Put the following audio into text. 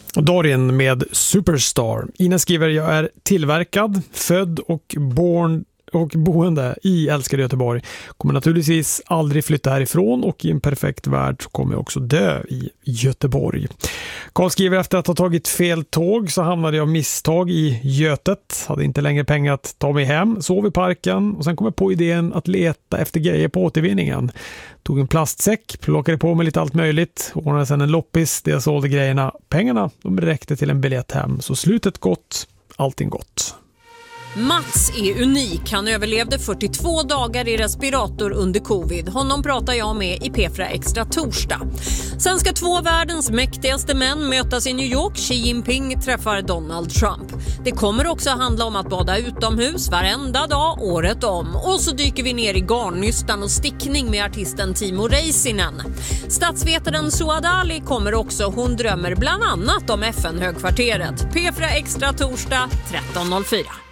Darin med Superstar. Ina skriver: jag är tillverkad, född och boende i älskade Göteborg. Kommer naturligtvis aldrig flytta härifrån och i en perfekt värld så kommer jag också dö i Göteborg. Karl skriver: efter att ha tagit fel tåg så hamnade jag av misstag i Götet. Hade inte längre pengar att ta mig hem. Sov i parken och sen kom jag på idén att leta efter grejer på återvinningen. Tog en plastsäck, plockade på mig lite allt möjligt. Ordnade sedan en loppis där jag sålde grejerna. Pengarna de räckte till en biljett hem. Så slutet gott, allting gott. Mats är unik. Han överlevde 42 dagar i respirator under covid. Honom pratar jag med i P4 Extra torsdag. Sen ska 2 världens mäktigaste män mötas i New York. Xi Jinping träffar Donald Trump. Det kommer också handla om att bada utomhus varenda dag, året om. Och så dyker vi ner i garnnystan och stickning med artisten Timo Räisänen. Statsvetaren Suad Ali kommer också. Hon drömmer bland annat om FN-högkvarteret. P4 Extra torsdag 13.04.